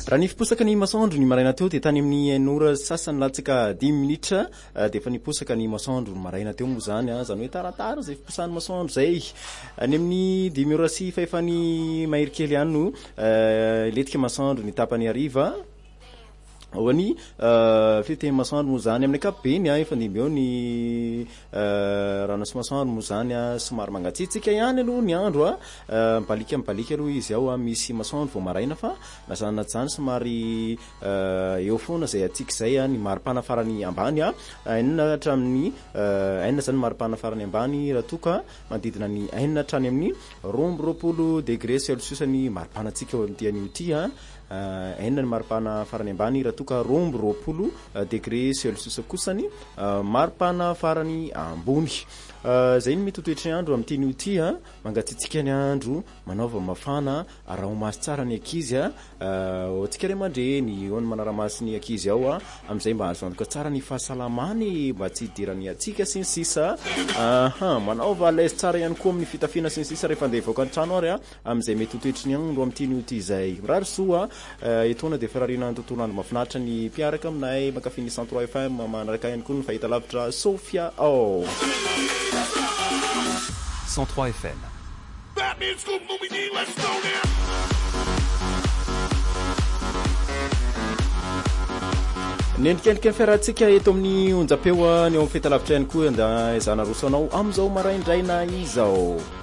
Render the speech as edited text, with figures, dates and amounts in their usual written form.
raha nifiposaka ny masoandro ny maraina teo dia tany amin'ny 1 ora sasany latsaka 10 minitra dia efa niposaka ny masoandro ny maraina teo moa zany zany hoe taratara zay fiposahany masoandro zay any amin'ny 10 ora sy faefany mahery-kely ihany no letika masoandro ny tapany hariva Wani fite masoandro muzany amin'ny kapeny efa ndimeo ny rano sy masoandro muzany somary mangatsitsika ihany aloha ny andro mipalika aloha izy ao misy masoandro vao maraina fa nasana zany somary eo foana zay atsika zay ny maripana farany ambany enina hatramin'ny enina zany maripana farany ambany raha toka manodidina ny enina hatrany amin'ny 20 degré Celsius ny maripana atsika eo amin'ity anio ty enina ny maripana farany ambany raha toka 20 degré Celsius kosany maripana farany ambony zay ny mitotoetry andro amin'ity nio ty mangatsitsika ny andro manaova mafana raha maso tsara ny ankizy otsika ray mandreny ony manara-maso ny ankizy ao am'izay mba azo antoka tsara ny fahasalamany mba tsy hidirany atsika sy ny sisa manaova laise tsara ihany koa amin'ny fitafiana sy ny sisa rehefa andeha hivoaka ny trano ary am'izay metotoetry ny andro amin'ity nio ty zay mirary soa etona dia fararina ny tontolo andro mahafinaritra ny mpiaraka aminay makafy ny 103 FM manaraka ihany koa ny fahita lavitra Sofia 103 FM. Nendrikendrika fiarahantsika eto amin'ny onjam-peo ny ao amin'ny fahita lavitra ihany koa izana roso anao am'izao maraindraina izao